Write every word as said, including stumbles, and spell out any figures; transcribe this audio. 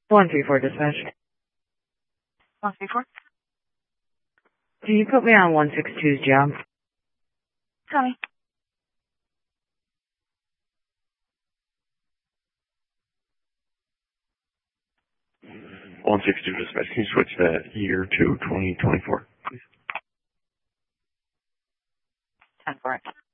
one three four dispatch. one three four. Can you put me on one six two's job? Tell me. one six two dispatch. Can you switch that year to twenty twenty-four, please? ten four.